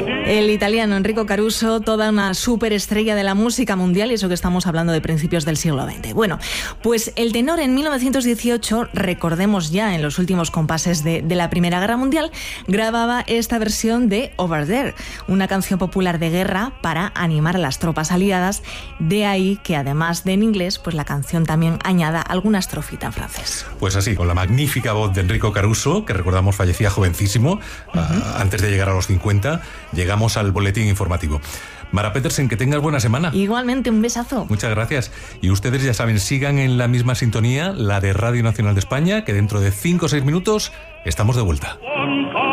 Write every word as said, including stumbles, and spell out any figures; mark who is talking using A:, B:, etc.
A: El italiano Enrico Caruso, toda una superestrella de la música mundial, y eso que estamos hablando de principios del siglo veinte. Bueno, pues el tenor en mil novecientos dieciocho, recordemos ya en los últimos compases de, de la Primera Guerra Mundial, grababa esta versión de Over There, una canción popular de guerra para animar a las tropas aliadas. De ahí que además de en inglés, pues la canción también añada alguna estrofita en francés.
B: Pues así, con la magnífica voz de Enrico Caruso, que recordamos fallecía jovencísimo, uh-huh. a, antes de llegar a los cincuenta, llegamos al boletín informativo. Mara Petersen, que tengas buena semana.
A: Igualmente, un besazo.
B: Muchas gracias. Y ustedes ya saben, sigan en la misma sintonía, la de Radio Nacional de España, que dentro de cinco o seis minutos estamos de vuelta.